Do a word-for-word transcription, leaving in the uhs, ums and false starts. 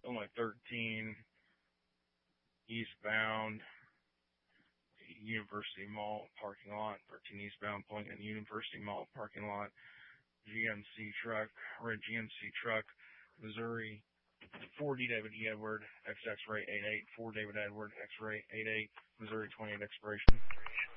Illinois thirteen, eastbound, University Mall parking lot, thirteen eastbound, pulling in University Mall parking lot, G M C truck, red G M C truck, Missouri, four D David E. Edward, X X-ray eight eight, four David Edward, X-ray eight eight, Missouri twenty-eight expiration.